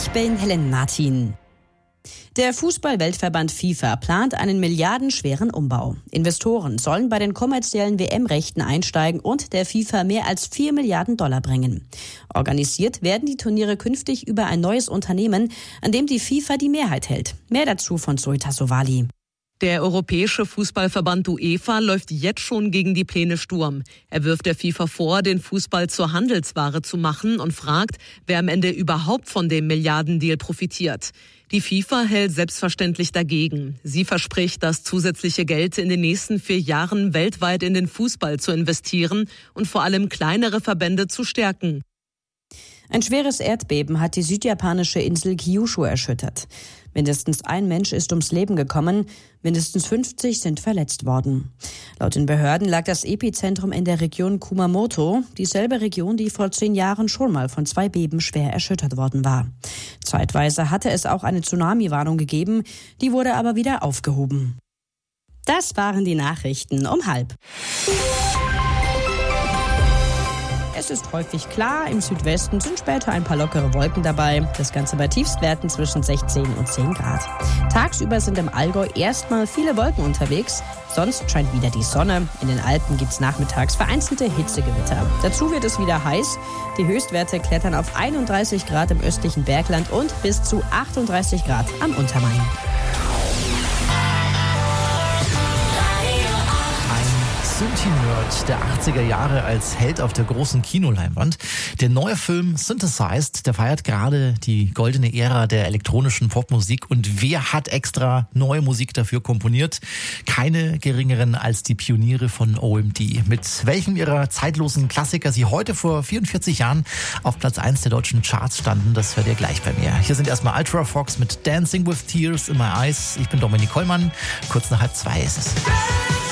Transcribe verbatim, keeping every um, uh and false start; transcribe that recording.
Ich bin Helen Martin. Der Fußball-Weltverband FIFA plant einen milliardenschweren Umbau. Investoren sollen bei den kommerziellen W M-Rechten einsteigen und der FIFA mehr als vier Milliarden Dollar bringen. Organisiert werden die Turniere künftig über ein neues Unternehmen, an dem die FIFA die Mehrheit hält. Mehr dazu von Zoe Tassovali. Der Europäische Fußballverband UEFA läuft jetzt schon gegen die Pläne Sturm. Er wirft der FIFA vor, den Fußball zur Handelsware zu machen und fragt, wer am Ende überhaupt von dem Milliardendeal profitiert. Die FIFA hält selbstverständlich dagegen. Sie verspricht, das zusätzliche Geld in den nächsten vier Jahren weltweit in den Fußball zu investieren und vor allem kleinere Verbände zu stärken. Ein schweres Erdbeben hat die südjapanische Insel Kyushu erschüttert. Mindestens ein Mensch ist ums Leben gekommen, mindestens fünfzig sind verletzt worden. Laut den Behörden lag das Epizentrum in der Region Kumamoto, dieselbe Region, die vor zehn Jahren schon mal von zwei Beben schwer erschüttert worden war. Zeitweise hatte es auch eine Tsunami-Warnung gegeben, die wurde aber wieder aufgehoben. Das waren die Nachrichten um halb. Es ist häufig klar, im Südwesten sind später ein paar lockere Wolken dabei. Das Ganze bei Tiefstwerten zwischen sechzehn und zehn Grad. Tagsüber sind im Allgäu erstmal viele Wolken unterwegs. Sonst scheint wieder die Sonne. In den Alpen gibt es nachmittags vereinzelte Hitzegewitter. Dazu wird es wieder heiß. Die Höchstwerte klettern auf einunddreißig Grad im östlichen Bergland und bis zu achtunddreißig Grad am Untermain. Synthi-Nerd der achtziger Jahre als Held auf der großen Kinoleinwand. Der neue Film Synthesized, der feiert gerade die goldene Ära der elektronischen Popmusik. Und wer hat extra neue Musik dafür komponiert? Keine geringeren als die Pioniere von O M D. Mit welchem ihrer zeitlosen Klassiker sie heute vor vierundvierzig Jahren auf Platz eins der deutschen Charts standen, das hört ihr gleich bei mir. Hier sind erstmal Ultra Fox mit Dancing with Tears in My Eyes. Ich bin Dominik Kollmann. Kurz nach halb zwei ist es.